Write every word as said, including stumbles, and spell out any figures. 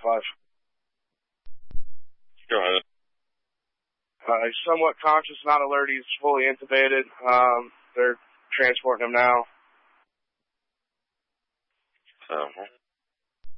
five. Go ahead. Uh, he's somewhat conscious, not alert. He's fully intubated. Um, they're transporting him now. Uh-huh.